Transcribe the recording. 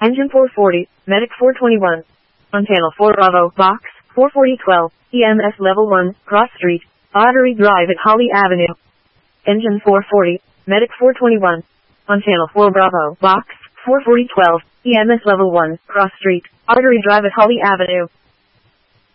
Engine 440, Medic 421. On channel 4 Bravo, box 44012, EMS level 1, cross street, Artery Drive at Holly Avenue. Engine 440, Medic 421. On channel 4 Bravo, box 44012, EMS level 1, cross street, Artery Drive at Holly Avenue.